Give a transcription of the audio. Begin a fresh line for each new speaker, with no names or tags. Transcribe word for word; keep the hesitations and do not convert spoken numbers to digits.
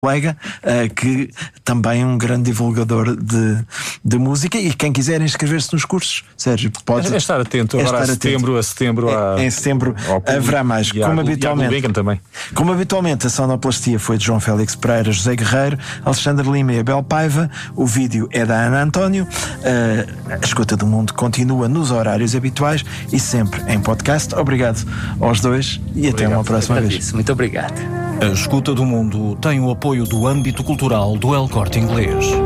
colega, uh, que também é um grande divulgador de, de música, e quem quiser inscrever-se nos cursos, Sérgio, pode
é estar atento agora
é estar
a setembro,
atento.
a setembro
é,
a,
em setembro haverá mais,
e
como
a,
habitualmente.
E a também.
Como habitualmente, a sonoplastia foi de João Félix Pereira, José Guerreiro, Alexandre Lima e Abel Paiva. O vídeo é da Ana António. Uh, a Escuta do Mundo continua nos horários habituais e sempre em podcast. Obrigado aos dois e obrigado. Até uma próxima vez.
Muito obrigado.
A Escuta do Mundo tem o apoio do âmbito cultural do El Corte Inglês.